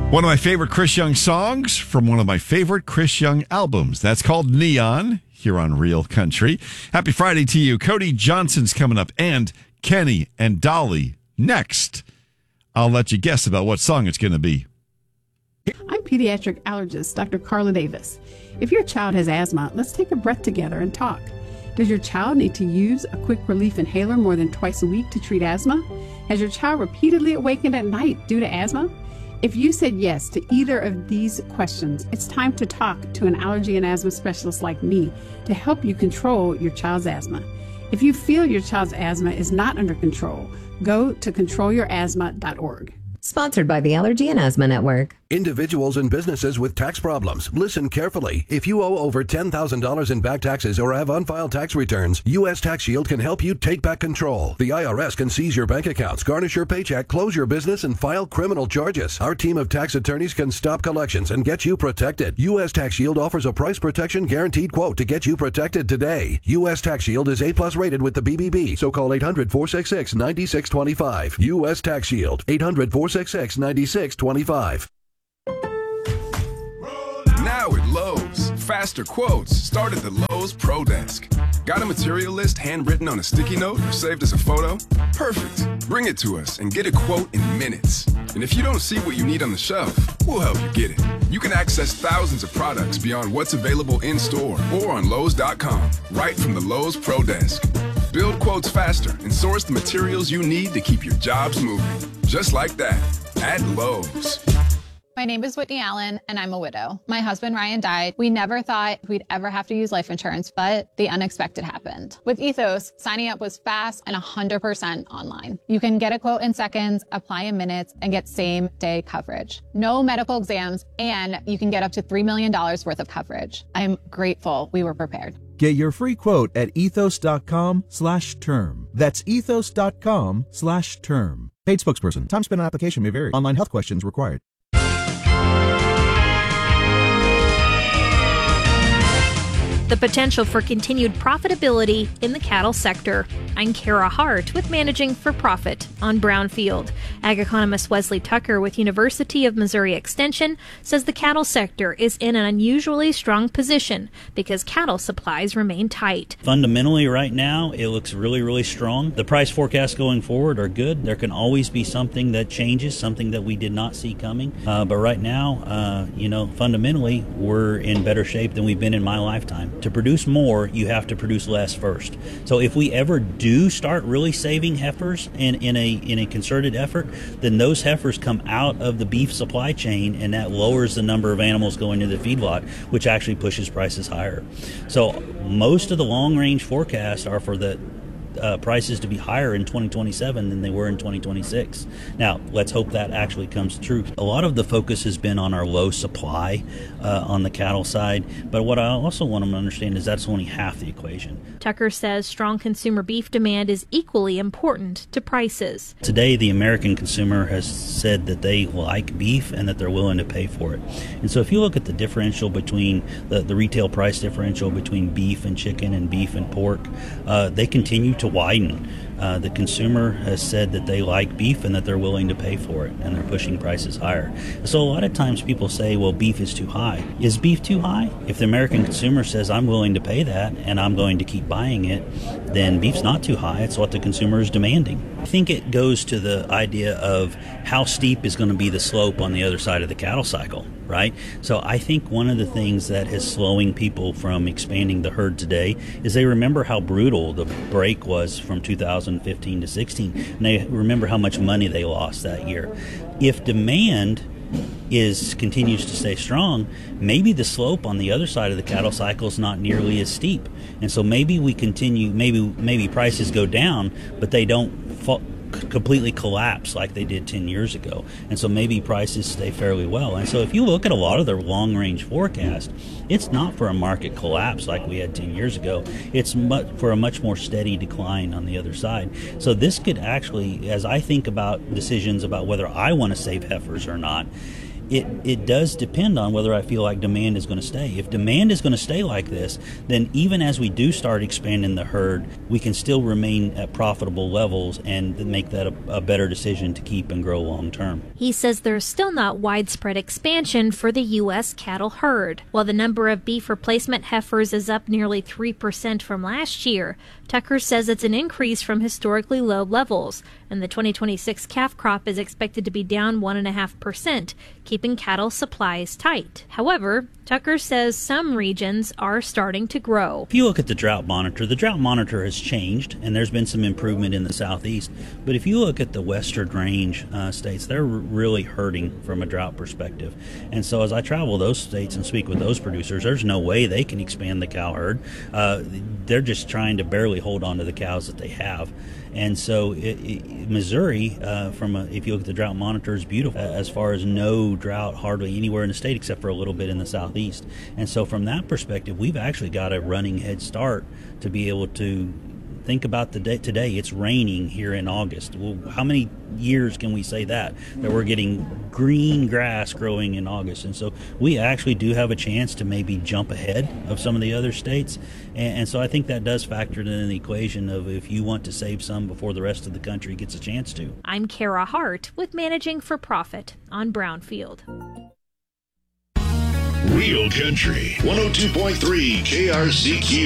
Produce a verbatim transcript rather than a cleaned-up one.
One of my favorite Chris Young songs from one of my favorite Chris Young albums. That's called Neon, here on Real Country. Happy Friday to you. Cody Johnson's coming up, and Kenny and Dolly next. I'll let you guess about what song it's going to be. I'm pediatric allergist Doctor Carla Davis. If your child has asthma, let's take a breath together and talk. Does your child need to use a quick relief inhaler more than twice a week to treat asthma? Has your child repeatedly awakened at night due to asthma? If you said yes to either of these questions, it's time to talk to an allergy and asthma specialist like me to help you control your child's asthma. If you feel your child's asthma is not under control, go to control your asthma dot org. Sponsored by the Allergy and Asthma Network. Individuals and businesses with tax problems, listen carefully. If you owe over ten thousand dollars in back taxes or have unfiled tax returns, U S Tax Shield can help you take back control. The I R S can seize your bank accounts, garnish your paycheck, close your business, and file criminal charges. Our team of tax attorneys can stop collections and get you protected. U S Tax Shield offers a price protection guaranteed quote to get you protected today. U S Tax Shield is A plus rated with the B B B, so call eight hundred, four six six, nine six two five. U S Tax Shield, eight hundred, four six six, nine six two five. Now at Lowe's, faster quotes start at the Lowe's Pro Desk. Got a material list handwritten on a sticky note or saved as a photo? Perfect. Bring it to us and get a quote in minutes. And if you don't see what you need on the shelf, we'll help you get it. You can access thousands of products beyond what's available in store or on Lowe's dot com, right from the Lowe's Pro Desk. Build quotes faster and source the materials you need to keep your jobs moving. Just like that, at Lowe's. My name is Whitney Allen, and I'm a widow. My husband, Ryan, died. We never thought we'd ever have to use life insurance, but the unexpected happened. With Ethos, signing up was fast and one hundred percent online. You can get a quote in seconds, apply in minutes, and get same-day coverage. No medical exams, and you can get up to three million dollars worth of coverage. I'm grateful we were prepared. Get your free quote at ethos.com slash term. That's ethos.com slash term. Paid spokesperson. Time spent on application may vary. Online health questions required. The potential for continued profitability in the cattle sector. I'm Kara Hart with Managing for Profit on Brownfield. Ag economist Wesley Tucker with University of Missouri Extension says the cattle sector is in an unusually strong position because cattle supplies remain tight. Fundamentally right now, it looks really, really strong. The price forecasts going forward are good. There can always be something that changes, something that we did not see coming. Uh, but right now, uh, you know, fundamentally, we're in better shape than we've been in my lifetime. To produce more, you have to produce less first. So if we ever do start really saving heifers in, in a in a concerted effort, then those heifers come out of the beef supply chain, and that lowers the number of animals going to the feedlot, which actually pushes prices higher. So most of the long-range forecasts are for the Uh, prices to be higher in twenty twenty-seven than they were in twenty twenty-six. Now, let's hope that actually comes true. A lot of the focus has been on our low supply uh, on the cattle side, but what I also want them to understand is that's only half the equation. Tucker says strong consumer beef demand is equally important to prices. Today, the American consumer has said that they like beef and that they're willing to pay for it. And so if you look at the differential between the, the retail price differential between beef and chicken and beef and pork, uh, they continue to widen. Uh, the consumer has said that they like beef and that they're willing to pay for it, and they're pushing prices higher. So a lot of times people say, well, beef is too high. Is beef too high? If the American consumer says, I'm willing to pay that and I'm going to keep buying it, then beef's not too high. It's what the consumer is demanding. I think it goes to the idea of how steep is going to be the slope on the other side of the cattle cycle, right? So I think one of the things that is slowing people from expanding the herd today is they remember how brutal the break was from two thousand fifteen to sixteen, and they remember how much money they lost that year. If demand is continues to stay strong, maybe the slope on the other side of the cattle cycle is not nearly as steep, and so maybe we continue. Maybe maybe prices go down, but they don't fall, completely collapse like they did ten years ago, and so maybe prices stay fairly well. And so if you look at a lot of their long-range forecast, it's not for a market collapse like we had ten years ago. It's much, for a much more steady decline on the other side. So this could actually, as I think about decisions about whether I want to save heifers or not, it, it does depend on whether I feel like demand is going to stay. If demand is going to stay like this, then even as we do start expanding the herd, we can still remain at profitable levels and make that a, a better decision to keep and grow long term. He says there's still not widespread expansion for the U S cattle herd. While the number of beef replacement heifers is up nearly three percent from last year, Tucker says it's an increase from historically low levels, and the twenty twenty-six calf crop is expected to be down one point five percent, keeping cattle supplies tight. However, Tucker says some regions are starting to grow. If you look at the drought monitor, the drought monitor has changed, and there's been some improvement in the southeast. But if you look at the western range uh, states, they're really hurting from a drought perspective. And so as I travel those states and speak with those producers, there's no way they can expand the cow herd. Uh, they're just trying to barely hold on to the cows that they have. And so it, it, Missouri, uh, from a, if you look at the drought monitor, is beautiful uh, as far as no drought hardly anywhere in the state except for a little bit in the southeast. And so from that perspective, we've actually got a running head start to be able to think about the day today. It's raining here in August. Well, how many years can we say that that we're getting green grass growing in August? And so we actually do have a chance to maybe jump ahead of some of the other states. And, and so I think that does factor in the equation of if you want to save some before the rest of the country gets a chance to. I'm Kara Hart with Managing for Profit on Brownfield. Real Country one oh two point three K R C Q.